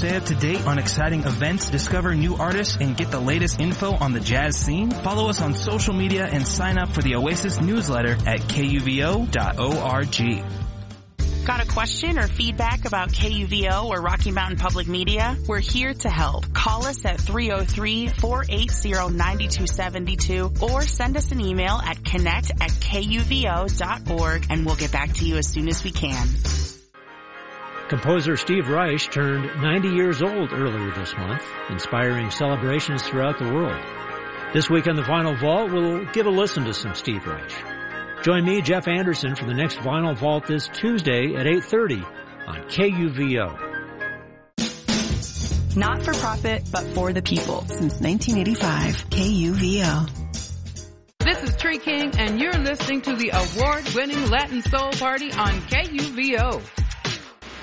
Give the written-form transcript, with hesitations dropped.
stay up to date on exciting events, discover new artists, and get the latest info on the jazz scene? Follow us on social media and sign up for the Oasis newsletter at kuvo.org. Got a question or feedback about KUVO or Rocky Mountain Public Media? We're here to help. Call us at 303-480-9272 or send us an email at connect@kuvo.org and we'll get back to you as soon as we can. Composer Steve Reich turned 90 years old earlier this month, inspiring celebrations throughout the world. This week on the Vinyl Vault, we'll give a listen to some Steve Reich. Join me, Jeff Anderson, for the next Vinyl Vault this Tuesday at 8:30 on KUVO. Not for profit, but for the people. Since 1985, KUVO. This is Tree King, and you're listening to the award-winning Latin Soul Party on KUVO.